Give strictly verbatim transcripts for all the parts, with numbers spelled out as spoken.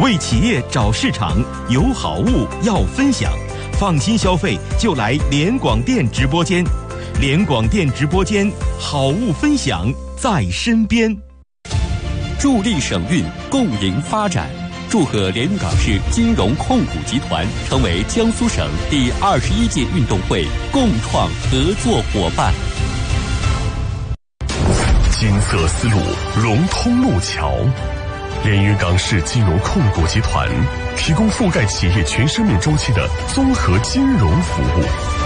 为企业找市场，有好物要分享，放心消费就来联广电直播间。联广电直播间，好物分享在身边。 助力省运，共赢发展。祝贺连云港市金融控股集团成为江苏省第二十一届运动会共创合作伙伴。 金色丝路融通路桥，连云港市金融控股集团提供覆盖企业全生命周期的综合金融服务。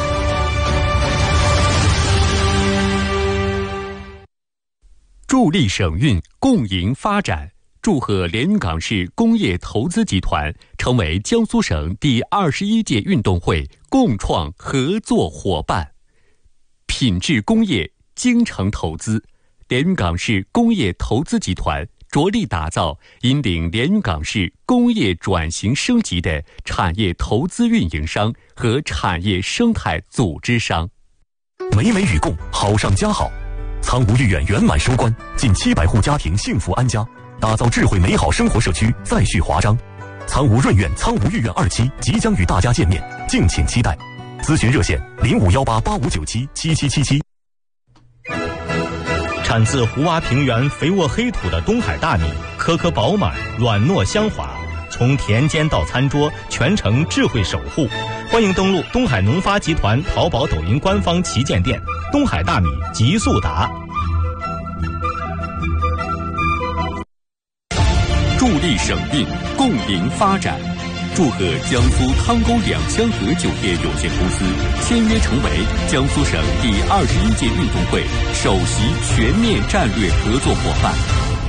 助力省运，共赢发展。祝贺连云港市工业投资集团成为江苏省第二十一届运动会共创合作伙伴。品质工业，精诚投资，连云港市工业投资集团着力打造引领连云港市工业转型升级的产业投资运营商和产业生态组织商。 美美与共，好上加好。苍梧御苑圆满收官，近七百户家庭幸福安家，打造智慧美好生活社区再续华章。苍梧润苑、苍梧御苑二期即将与大家见面，敬请期待。咨询热线零五幺八八五九七七七七七。 产自湖洼平原肥沃黑土的东海大米，颗颗饱满，软糯香滑，从田间到餐桌，全程智慧守护。欢迎登录东海农发集团淘宝、抖音官方旗舰店。东海大米极速达。 助力省运，共赢发展。祝贺江苏汤沟两江河酒业有限公司签约成为江苏省第二十一届运动会首席全面战略合作伙伴。